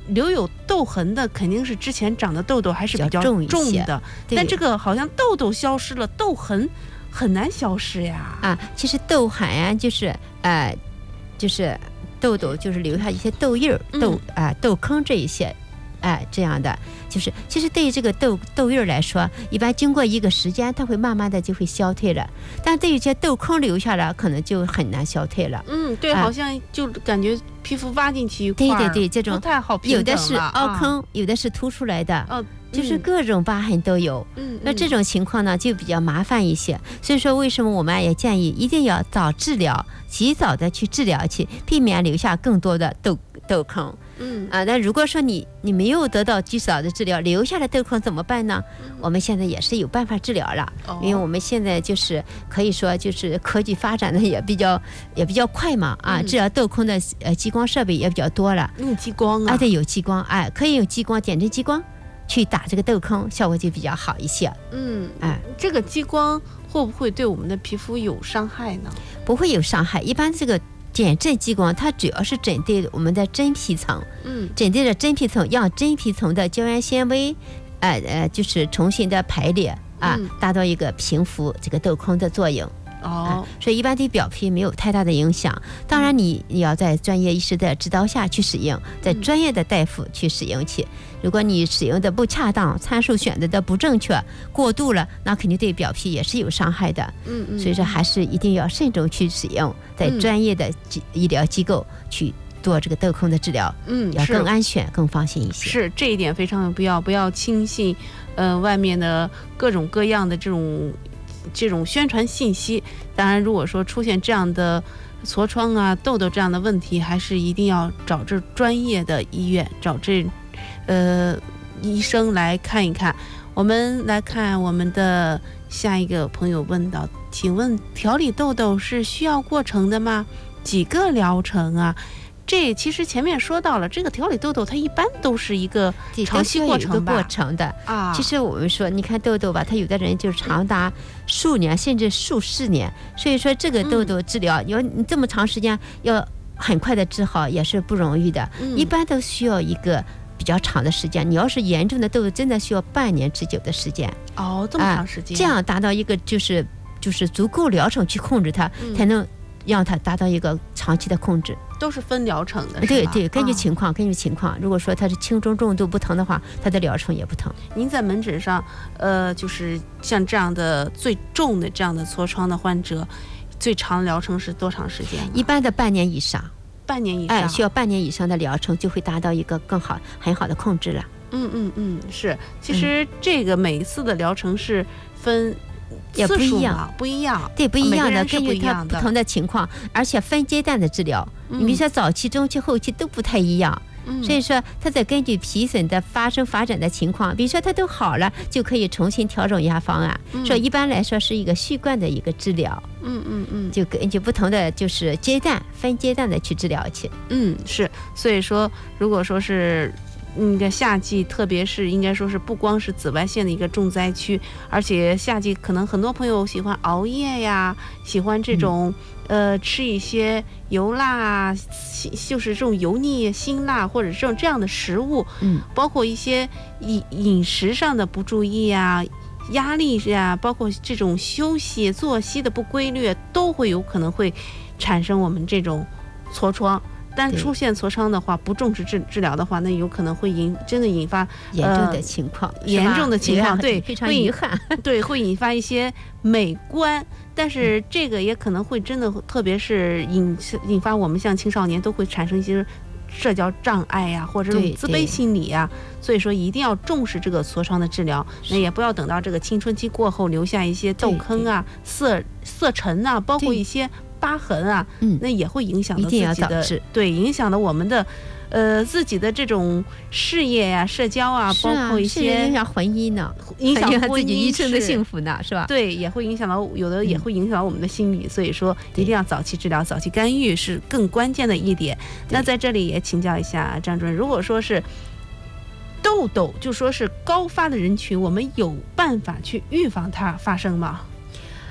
留有痘痕的肯定是之前长的痘痘还是比较重的，但这个好像痘痘消失了，痘痕很难消失呀。 其实痘痕啊，就是痘痘，就是留下一些痘印儿、痘坑这一些。这样的就是其实对于这个痘印来说，一般经过一个时间它会慢慢的就会消退了，但对于这些痘坑留下来可能就很难消退了。 对，好像就感觉皮肤挖进去一块， 对，这种不太好平整了， 有的是凹坑，有的是凸出来的，就是各种疤痕都有。那这种情况呢就比较麻烦一些，所以说为什么我们也建议一定要早治疗，及早的去治疗去，避免留下更多的痘坑。那如果说你没有得到及早的治疗，留下的痘坑怎么办呢？我们现在也是有办法治疗了，因为我们现在就是可以说就是科技发展的也比较快嘛，治疗痘坑的激光设备也比较多了。 用激光啊？ 对，有激光，可以用激光点阵激光去打这个痘坑，效果就比较好一些。 这个激光会不会对我们的皮肤有伤害呢？ 不会有伤害，一般这个点阵激光它主要是针对我们的真皮层，针对着真皮层，让真皮层的胶原纤维就是重新的排列达到一个平复这个痘坑的作用。所以一般对表皮没有太大的影响。当然你要在专业医师的指导下去使用，在专业的大夫去使用去。如果你使用的不恰当，参数选择的不正确，过度了，那肯定对表皮也是有伤害的。所以说还是一定要慎重去使用，在专业的医疗机构去做这个痘坑的治疗，要更安全更放心一些。 是，这一点非常有必要，不要轻信外面的各种各样的这种宣传信息。当然如果说出现这样的痤疮啊、痘痘这样的问题，还是一定要找这专业的医院，找这医生来看一看。我们来看我们的下一个朋友问到，请问调理痘痘是需要过程的吗？几个疗程啊？这其实前面说到了，这个调理痘痘它一般都是一个长期过程吧？ 过程的其实我们说，你看痘痘吧，它有的人就是长达数年甚至数十年，所以说这个痘痘治疗，你这么长时间要很快的治好也是不容易的，一般都需要一个比较长的时间。你要是严重的痘痘，真的需要半年之久的时间。 这么长时间， 这样达到一个就是足够疗程去控制它，才能让它达到一个长期的控制。 都是分疗程的， 对，根据情况。如果说它是轻中重度不疼的话，它的疗程也不同。 您在门诊上，就是像这样的最重的这样的痤疮的患者，最长的疗程是多长时间？ 一般的半年以上。 半年以上， 需要半年以上的疗程，就会达到一个很好的控制了。 是。其实这个每一次的疗程是分。 也不一样，对，不一样的，根据它不同的情况，而且分阶段的治疗。你比如说早期、中期、后期都不太一样，所以说它在根据皮损的发展的情况，比如说它都好了，就可以重新调整一下方案。说一般来说是一个序贯的一个治疗。就根据不同的就是分阶段的去治疗去。 是。所以说，如果说是夏季，特别是应该说是不光是紫外线的一个重灾区，而且夏季可能很多朋友喜欢熬夜呀，喜欢这种吃一些油辣就是这种油腻辛辣或者这样的食物，包括一些饮食上的不注意啊，压力呀，包括这种休息作息的不规律，都会有可能会产生我们这种痤疮。但出现痤疮的话，不重视治疗的话，那有可能会真的引发严重的情况， 对， 非常遗憾， 对，会引发一些美观，但是这个也可能会真的，特别是引发我们像青少年都会产生一些社交障碍呀，或者这种自卑心理呀，所以说一定要重视这个痤疮的治疗。那也不要等到这个青春期过后留下一些痘坑啊、色沉啊，包括一些疤痕啊，那也会影响到自己的，对，影响到我们的自己的这种事业呀、社交啊，包括一些影响婚姻呢， 影响自己一生的幸福呢，是吧？ 对，也会影响到有的，也会影响到我们的心理。所以说，一定要早期治疗、早期干预是更关键的一点。那在这里也请教一下张主任，如果说是痘痘，就说是高发的人群，我们有办法去预防它发生吗？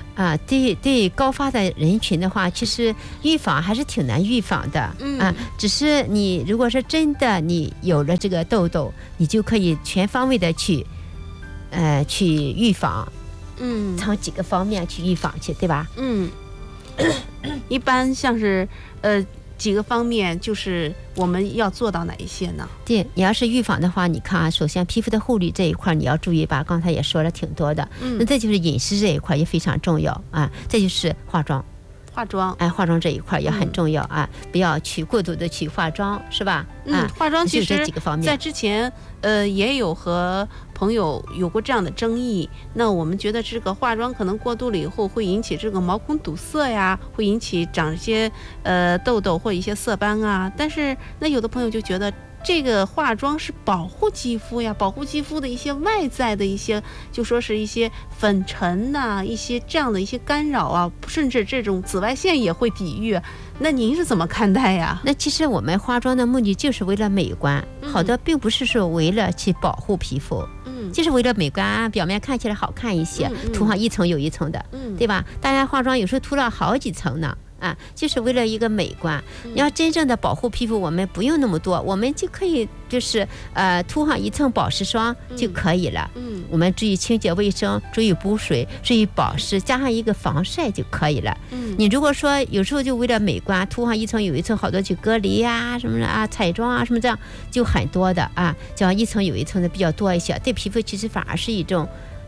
对高发的人群的话，其实预防还是挺难预防的只是你如果是真的你有了这个痘痘，你就可以全方位的去预防，从几个方面去预防去，对吧？ 一般像是几个方面，就是我们要做到哪一些呢？ 对，你要是预防的话，你看啊，首先皮肤的护理这一块你要注意吧，刚才也说了挺多的。那这就是饮食这一块也非常重要这就是化妆这一块也很重要不要去过度的去化妆，是吧？ 化妆其实就这几个方面， 在之前也有和朋友有过这样的争议。那我们觉得这个化妆可能过度了以后会引起这个毛孔堵塞呀，会引起长一些痘痘或一些色斑但是那有的朋友就觉得这个化妆是保护肌肤呀，保护肌肤的一些外在的一些，就说是一些粉尘一些这样的一些干扰甚至这种紫外线也会抵御。那您是怎么看待呀？ 那其实我们化妆的目的就是为了美观，好多并不是说为了去保护皮肤，就是为了美观表面看起来好看一些，涂上一层有一层的，对吧？大家化妆有时候涂了好几层呢。就是为了一个美观。你要真正的保护皮肤，我们不用那么多，我们就可以就是涂上一层保湿霜就可以了。我们注意清洁卫生，注意补水，注意保湿，加上一个防晒就可以了。你如果说有时候就为了美观涂上一层有一层，好多去隔离什么的彩妆什么这样就很多的这样一层有一层的比较多一些，对皮肤其实反而是一种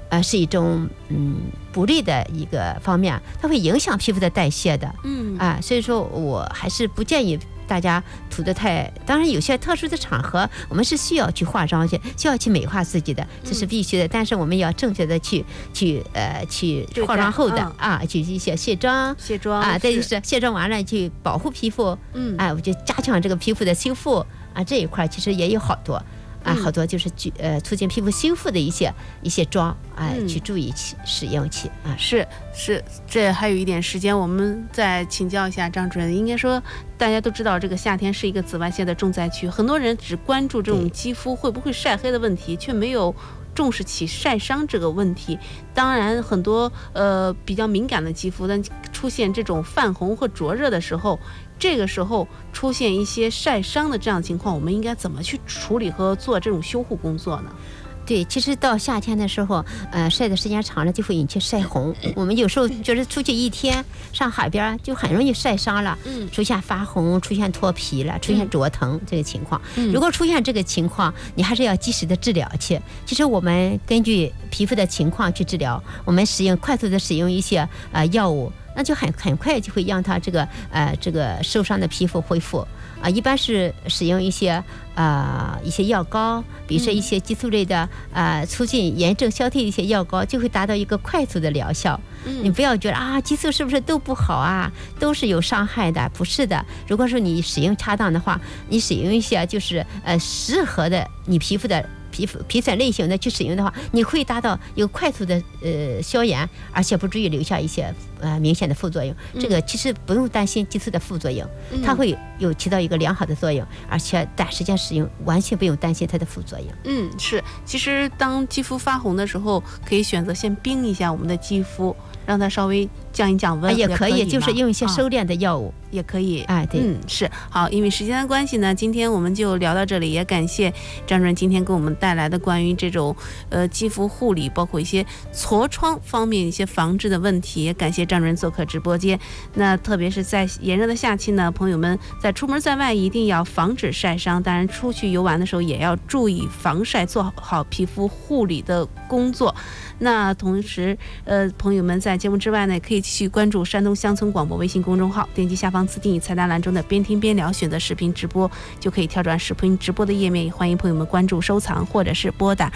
不利的一个方面，它会影响皮肤的代谢的。所以说我还是不建议大家涂的太，当然有些特殊的场合我们是需要去化妆去，需要去美化自己的，这是必须的。但是我们也要正确的去化妆后的去一些卸妆再就是卸妆完了去保护皮肤。我就加强这个皮肤的修复这一块其实也有好多。好多就是促进皮肤修复的一些妆去注意使用起是，这还有一点时间，我们再请教一下张主任。应该说大家都知道这个夏天是一个紫外线的重灾区，很多人只关注这种肌肤会不会晒黑的问题，却没有重视起晒伤这个问题。当然很多比较敏感的肌肤，但出现这种泛红和灼热的时候，这个时候出现一些晒伤的这样的情况，我们应该怎么去处理和做这种修护工作呢？ 对，其实到夏天的时候晒的时间长了就会引起晒红。我们有时候就是出去一天上海边就很容易晒伤了，出现发红，出现脱皮了，出现灼疼这个情况。如果出现这个情况，你还是要及时的治疗去。其实我们根据皮肤的情况去治疗，我们快速的使用一些药物，那就很快就会让它这个受伤的皮肤恢复一般是使用一些药膏，比如说一些激素类的促进炎症消退的一些药膏，就会达到一个快速的疗效。你不要觉得激素是不是都不好都是有伤害的，不是的。如果说你使用恰当的话，你使用一些就是适合的你皮肤的皮层类型的去使用的话，你会达到一个快速的消炎，而且不至于留下一些明显的副作用。这个其实不用担心激素的副作用，它会起到一个良好的作用，而且短时间使用完全不用担心它的副作用。 是，其实当肌肤发红的时候，可以选择先冰一下我们的肌肤，让它稍微降一降温， 也可以就是用一些收敛的药物也可以。 对， 是。好，因为时间的关系呢，今天我们就聊到这里，也感谢张主任今天给我们带来的关于这种肌肤护理，包括一些痤疮方面一些防治的问题，也感谢张主任做客直播间。那特别是在炎热的夏期呢，朋友们在出门在外一定要防止晒伤，当然出去游玩的时候也要注意防晒，做好皮肤护理的工作。那同时朋友们在节目之外呢，可以继续关注山东乡村广播微信公众号，点击下方自定义菜单栏中的边听边聊，选择视频直播，就可以跳转视频直播的页面。也欢迎朋友们关注收藏，或者是拨打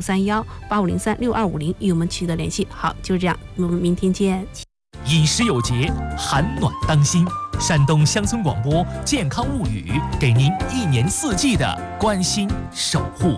053185036250与我们取得联系。好，就是这样，我们明天见。 饮食有节，寒暖当心。山东乡村广播健康物语，给您1年4季的关心守护。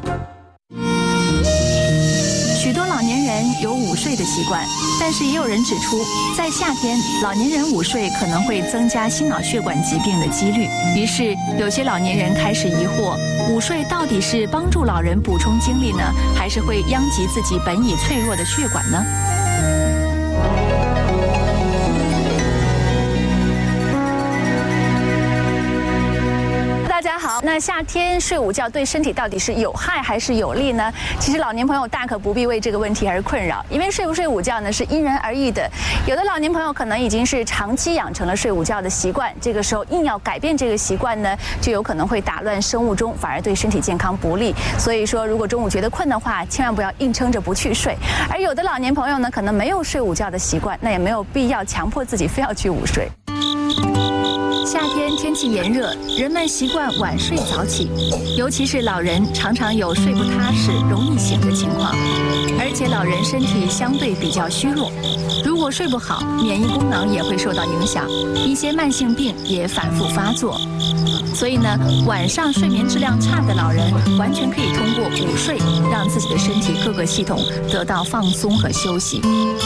许多老年人有午睡的习惯，但是也有人指出，在夏天，老年人午睡可能会增加心脑血管疾病的几率。于是，有些老年人开始疑惑：午睡到底是帮助老人补充精力呢，还是会殃及自己本已脆弱的血管呢？ 好，那夏天睡午觉对身体到底是有害还是有利呢？其实老年朋友大可不必为这个问题而困扰，因为睡不睡午觉呢是因人而异的。有的老年朋友可能已经是长期养成了睡午觉的习惯，这个时候硬要改变这个习惯呢，就有可能会打乱生物钟，反而对身体健康不利。所以说，如果中午觉得困的话，千万不要硬撑着不去睡。而有的老年朋友呢，可能没有睡午觉的习惯，那也没有必要强迫自己非要去午睡。夏天天气炎热，人们习惯晚睡早起，尤其是老人常常有睡不踏实、容易醒的情况。而且老人身体相对比较虚弱，如果睡不好，免疫功能也会受到影响，一些慢性病也反复发作。所以呢，晚上睡眠质量差的老人，完全可以通过午睡，让自己的身体各个系统得到放松和休息。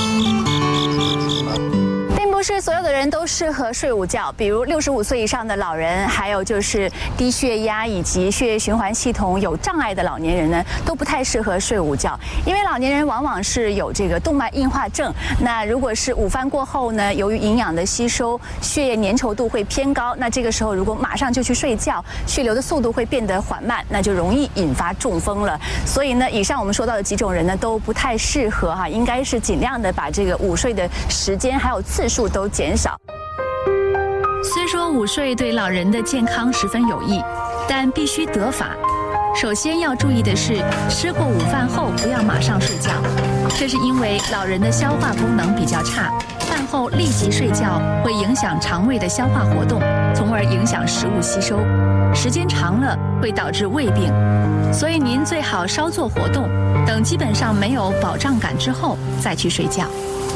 不是所有的人都适合睡午觉，比如65岁以上的老人，还有就是低血压以及血液循环系统有障碍的老年人呢，都不太适合睡午觉，因为老年人往往是有这个动脉硬化症。那如果是午饭过后呢，由于营养的吸收，血液粘稠度会偏高，那这个时候如果马上就去睡觉，血流的速度会变得缓慢，那就容易引发中风了。所以呢，以上我们说到的几种人呢，都不太适合哈，应该是尽量的把这个午睡的时间还有次数都减少。虽说午睡对老人的健康十分有益，但必须得法。首先要注意的是，吃过午饭后不要马上睡觉，这是因为老人的消化功能比较差，饭后立即睡觉会影响肠胃的消化活动，从而影响食物吸收，时间长了会导致胃病。所以您最好稍作活动，等基本上没有饱胀感之后再去睡觉。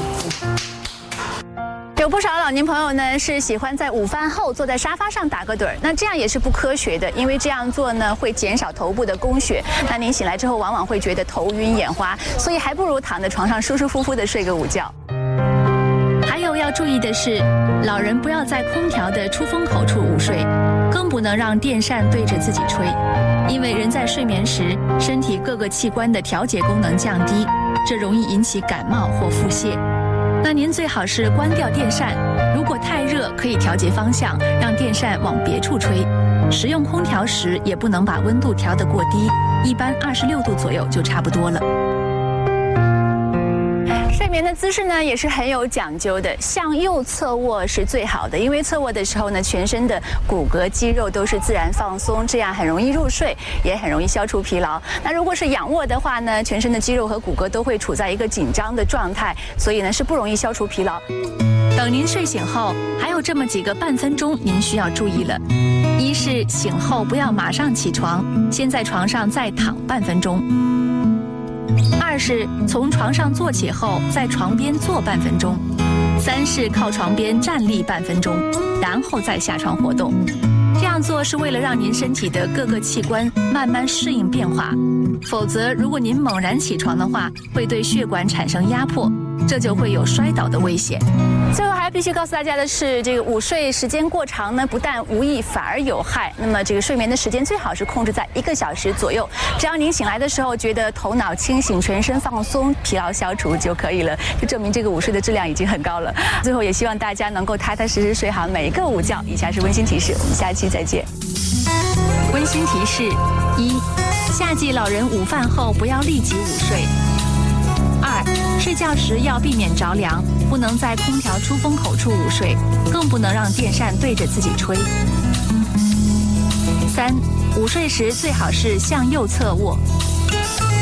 有不少老年朋友呢是喜欢在午饭后坐在沙发上打个盹儿，那这样也是不科学的，因为这样做呢会减少头部的供血，那您醒来之后往往会觉得头晕眼花，所以还不如躺在床上舒舒服服的睡个午觉。还有要注意的是，老人不要在空调的出风口处午睡，更不能让电扇对着自己吹，因为人在睡眠时，身体各个器官的调节功能降低，这容易引起感冒或腹泻。那您最好是关掉电扇，如果太热可以调节方向，让电扇往别处吹。使用空调时也不能把温度调得过低，一般26度左右就差不多了。睡眠的姿势呢也是很有讲究的，向右侧卧是最好的，因为侧卧的时候呢，全身的骨骼肌肉都是自然放松，这样很容易入睡，也很容易消除疲劳。那如果是仰卧的话呢，全身的肌肉和骨骼都会处在一个紧张的状态，所以呢是不容易消除疲劳。等您睡醒后，还有这么几个半分钟您需要注意了。一是醒后不要马上起床，先在床上再躺半分钟。二是从床上坐起后，在床边坐半分钟。三是靠床边站立半分钟，然后再下床活动。这样做是为了让您身体的各个器官慢慢适应变化，否则如果您猛然起床的话，会对血管产生压迫，这就会有摔倒的危险。最后还必须告诉大家的是，这个午睡时间过长呢，不但无益，反而有害。那么这个睡眠的时间最好是控制在1个小时左右，只要您醒来的时候觉得头脑清醒、全身放松、疲劳消除就可以了，就证明这个午睡的质量已经很高了。最后也希望大家能够踏踏实实睡好每一个午觉。以下是温馨提示，我们下期再见。温馨提示：一、夏季老人午饭后不要立即午睡。2、睡觉时要避免着凉，不能在空调出风口处午睡，更不能让电扇对着自己吹。3、午睡时最好是向右侧卧。